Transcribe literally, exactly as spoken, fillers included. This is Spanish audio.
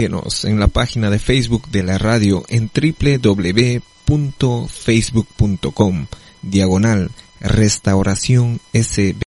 Síguenos en la página de Facebook de la radio en doble u doble u doble u punto facebook punto com diagonal Restauración S